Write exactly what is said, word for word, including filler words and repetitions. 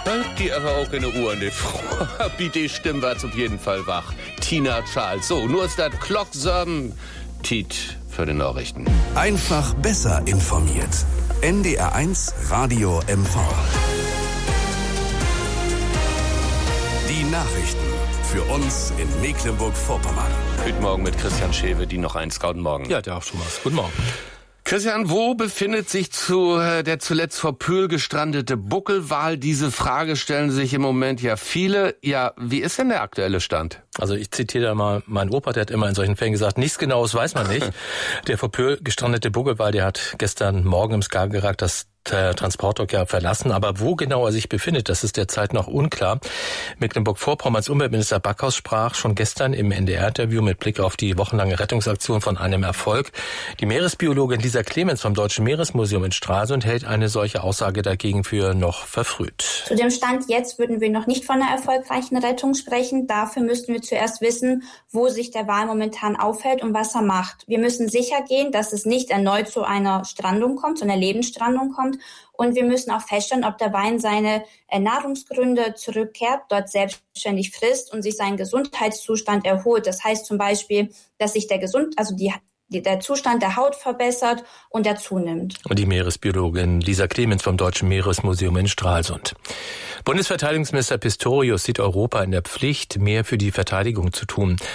Die aber auch in der Uhr, ne Frau. Die Stimme war auf jeden Fall wach. Tina Charles. So, nur ist das Glocksam. Tiet für die Nachrichten. Einfach besser informiert. N D R eins Radio M V. Die Nachrichten für uns in Mecklenburg-Vorpommern. Guten Morgen mit Christian Schewe, die noch eins. Guten Morgen. Ja, der auch schon was. Guten Morgen. Christian, wo befindet sich zu, äh, der zuletzt vor Pöhl gestrandete Buckelwal? Diese Frage stellen sich im Moment ja viele. Ja, wie ist denn der aktuelle Stand? Also ich zitiere da mal meinen Opa, der hat immer in solchen Fällen gesagt, nichts Genaues weiß man nicht. Der vor Pöhl gestrandete Buckelwal, der hat gestern Morgen im Skagerrak das Transportdock ja verlassen, aber wo genau er sich befindet, das ist derzeit noch unklar. Mecklenburg-Vorpommerns Umweltminister Backhaus sprach schon gestern im N D R-Interview mit Blick auf die wochenlange Rettungsaktion von einem Erfolg. Die Meeresbiologin Lisa Clemens vom Deutschen Meeresmuseum in Stralsund hält eine solche Aussage dagegen für noch verfrüht. Zu dem Stand jetzt würden wir noch nicht von einer erfolgreichen Rettung sprechen. Dafür müssten wir zuerst wissen, wo sich der Wal momentan aufhält und was er macht. Wir müssen sicher gehen, dass es nicht erneut zu einer Strandung kommt, zu einer Lebensstrandung kommt. Und wir müssen auch feststellen, ob der Wal seine Nahrungsgründe zurückkehrt, dort selbstständig frisst und sich seinen Gesundheitszustand erholt. Das heißt zum Beispiel, dass sich der Gesund, also die der Zustand der Haut verbessert und er zunimmt. Und die Meeresbiologin Lisa Clemens vom Deutschen Meeresmuseum in Stralsund. Bundesverteidigungsminister Pistorius sieht Europa in der Pflicht, mehr für die Verteidigung zu tun.